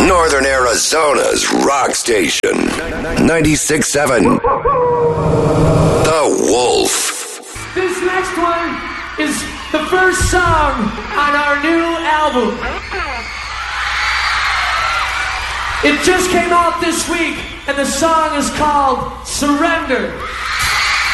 Northern Arizona's rock station. 96.7. The Wolf. This next one is the first song on our new album. It just came out this week, and the song is called Surrender.